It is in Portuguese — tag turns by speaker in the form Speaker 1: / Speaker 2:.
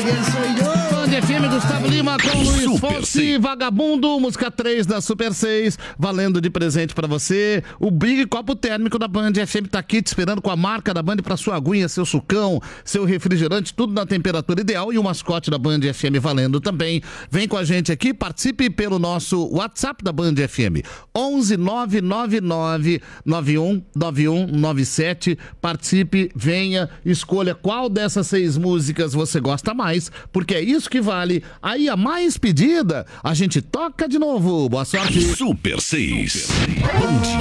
Speaker 1: Band FM, Gustavo Lima com Luiz Fonsi, Vagabundo, música 3 da Super 6, valendo de presente pra você. O Big Copo Térmico da Band FM tá aqui te esperando com a marca da Band pra sua aguinha, seu sucão, seu refrigerante, tudo na temperatura ideal, e o mascote da Band FM valendo também. Vem com a gente aqui, participe pelo nosso WhatsApp da Band FM, 11 999 91 97. Participe, venha, escolha qual dessas 6 músicas você gosta mais, porque é isso que vale. Aí a mais pedida, a gente toca de novo. Boa sorte.
Speaker 2: Super 6. Bom dia.